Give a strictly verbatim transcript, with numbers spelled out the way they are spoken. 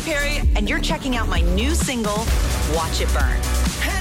Katy Perry, and you're checking out my new single, Watch It Burn.